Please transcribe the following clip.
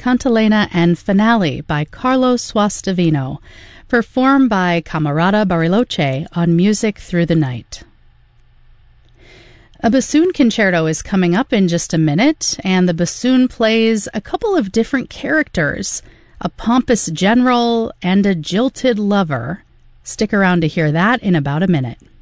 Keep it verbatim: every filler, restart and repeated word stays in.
Cantilena and Finale by Carlo Suastavino, performed by Camerata Bariloche on Music Through the Night. A bassoon concerto is coming up in just a minute, and the bassoon plays a couple of different characters, a pompous general and a jilted lover. Stick around to hear that in about a minute.